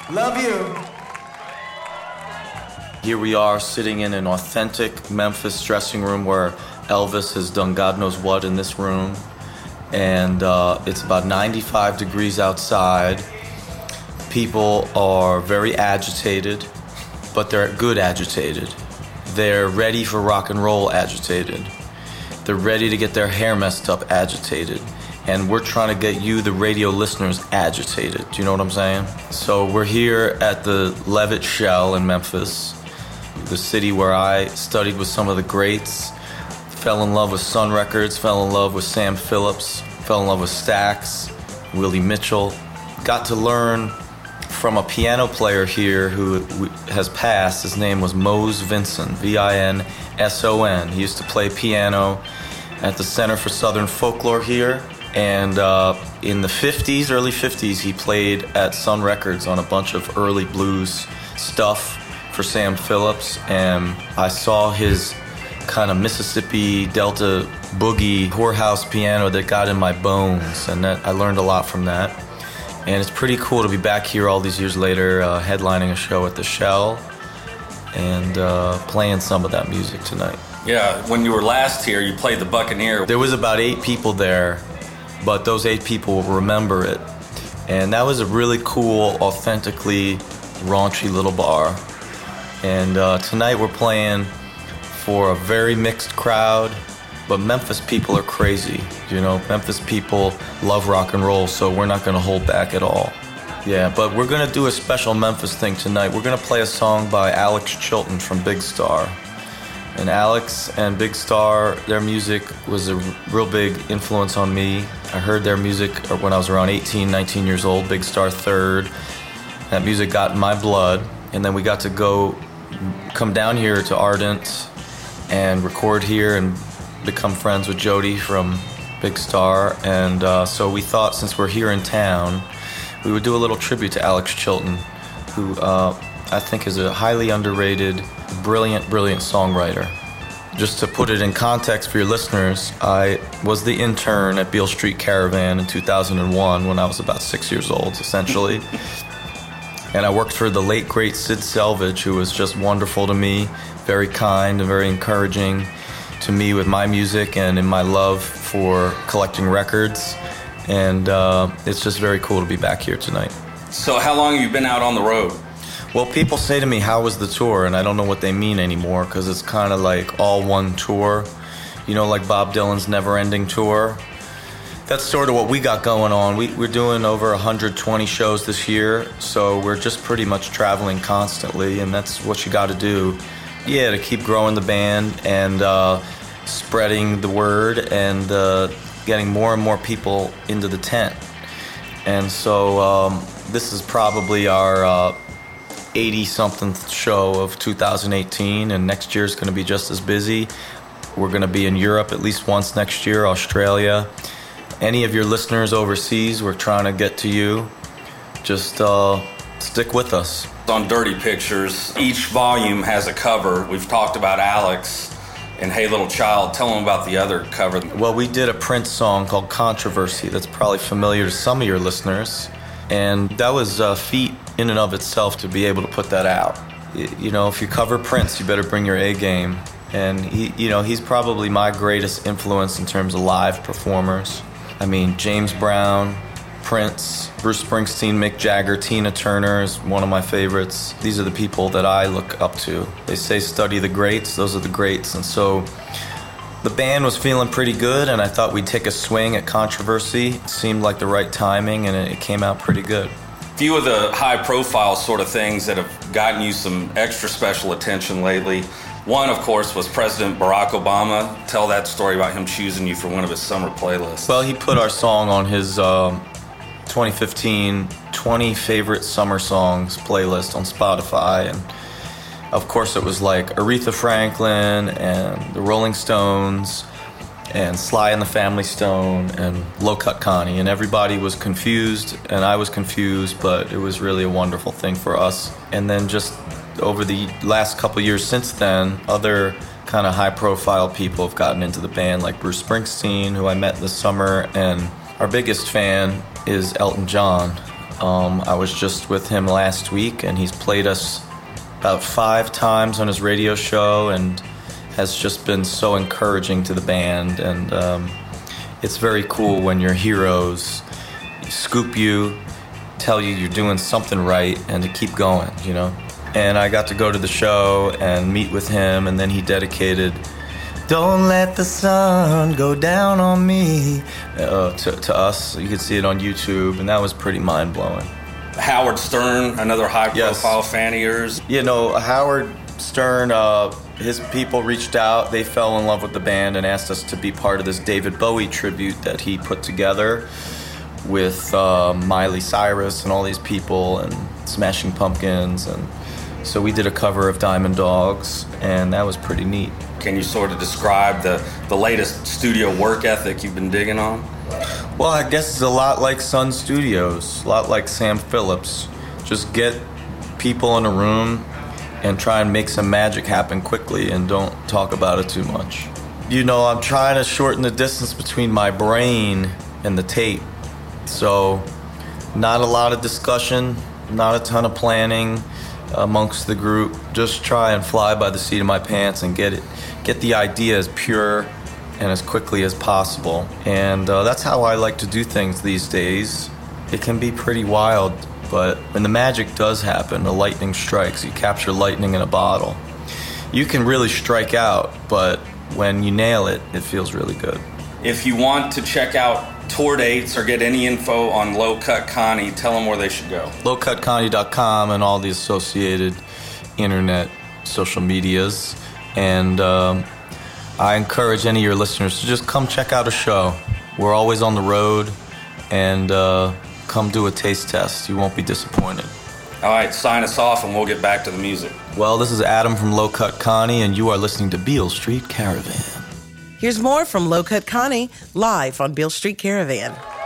Love you. Here we are sitting in an authentic Memphis dressing room where Elvis has done God knows what in this room. And it's about 95 degrees outside. People are very agitated, but they're good agitated. They're ready for rock and roll agitated. They're ready to get their hair messed up agitated. And we're trying to get you, the radio listeners, agitated. Do you know what I'm saying? So we're here at the Levitt Shell in Memphis, the city where I studied with some of the greats, fell in love with Sun Records, fell in love with Sam Phillips, fell in love with Stax, Willie Mitchell. Got to learn from a piano player here who has passed. His name was Mose Vinson, Vinson. He used to play piano at the Center for Southern Folklore here. And in the 50s, early 50s, he played at Sun Records on a bunch of early blues stuff for Sam Phillips. And I saw his kind of Mississippi Delta boogie whorehouse piano that got in my bones. And I learned a lot from that. And it's pretty cool to be back here all these years later, headlining a show at the Shell and playing some of that music tonight. Yeah, when you were last here, you played the Buccaneer. There was about 8 people there, but those 8 people will remember it. And that was a really cool, authentically raunchy little bar. And tonight we're playing for a very mixed crowd. But Memphis people are crazy, you know. Memphis people love rock and roll, so we're not going to hold back at all. Yeah, but we're going to do a special Memphis thing tonight. We're going to play a song by Alex Chilton from Big Star. And Alex and Big Star, their music was a real big influence on me. I heard their music when I was around 18, 19 years old, Big Star third. That music got in my blood. And then we got to come down here to Ardent and record here and become friends with Jody from Big Star, and so we thought since we're here in town, we would do a little tribute to Alex Chilton, who I think is a highly underrated, brilliant songwriter. Just to put it in context for your listeners, I was the intern at Beale Street Caravan in 2001 when I was about 6 years old, essentially. And I worked for the late, great Sid Selvage, who was just wonderful to me, very kind and very encouraging to me with my music and in my love for collecting records. And it's just very cool to be back here tonight. So how long have you been out on the road? Well, people say to me, how was the tour? And I don't know what they mean anymore because it's kind of like all one tour. You know, like Bob Dylan's Never Ending Tour. That's sort of what we got going on. We're doing over 120 shows this year, so we're just pretty much traveling constantly, and that's what you got to do. Yeah, to keep growing the band and spreading the word and getting more and more people into the tent. And so this is probably our 80-something show of 2018, and next year is going to be just as busy. We're going to be in Europe at least once next year, Australia. Any of your listeners overseas, we're trying to get to you. Just stick with us. On Dirty Pictures, each volume has a cover. We've talked about Alex and Hey Little Child. Tell them about the other cover. Well, we did a Prince song called Controversy that's probably familiar to some of your listeners. And that was a feat in and of itself to be able to put that out. You know, if you cover Prince, you better bring your A game. And he's probably my greatest influence in terms of live performers. I mean, James Brown, Prince, Bruce Springsteen, Mick Jagger, Tina Turner is one of my favorites. These are the people that I look up to. They say study the greats, those are the greats. And so the band was feeling pretty good, and I thought we'd take a swing at Controversy. It seemed like the right timing, and it came out pretty good. A few of the high-profile sort of things that have gotten you some extra special attention lately. One, of course, was President Barack Obama. Tell that story about him choosing you for one of his summer playlists. Well, he put our song on his 2015 20 Favorite Summer Songs playlist on Spotify. And, of course, it was like Aretha Franklin and the Rolling Stones and Sly and the Family Stone and Low Cut Connie. And everybody was confused, and I was confused, but it was really a wonderful thing for us. And then just over the last couple years since then, other kind of high-profile people have gotten into the band, like Bruce Springsteen, who I met this summer, and our biggest fan is Elton John. I was just with him last week, and he's played us about 5 times on his radio show and has just been so encouraging to the band. And it's very cool when your heroes scoop you, tell you you're doing something right, and to keep going, you know. And I got to go to the show and meet with him, and then he dedicated "Don't Let the Sun Go Down on Me" to us. You can see it on YouTube, and that was pretty mind-blowing. Howard Stern, another high-profile fan of yours. You know, Howard Stern, his people reached out. They fell in love with the band and asked us to be part of this David Bowie tribute that he put together with Miley Cyrus and all these people and Smashing Pumpkins. And so we did a cover of Diamond Dogs, and that was pretty neat. Can you sort of describe the latest studio work ethic you've been digging on? Well, I guess it's a lot like Sun Studios, a lot like Sam Phillips. Just get people in a room and try and make some magic happen quickly and don't talk about it too much. You know, I'm trying to shorten the distance between my brain and the tape. So, not a lot of discussion, not a ton of planning amongst the group. Just try and fly by the seat of my pants and get the idea as pure and as quickly as possible. And that's how I like to do things these days. It can be pretty wild, but when the magic does happen, the lightning strikes. You capture lightning in a bottle. You can really strike out, but when you nail it, it feels really good. If you want to check out tour dates or get any info on Low Cut Connie, tell them where they should go. lowcutconnie.com and all the associated internet social medias. And I encourage any of your listeners to just come check out a show. We're always on the road, and come do a taste test. You won't be disappointed. All right, sign us off and we'll get back to the music. Well, this is Adam from Low Cut Connie, and you are listening to Beale Street Caravan. Here's more from Low Cut Connie, live on Beale Street Caravan.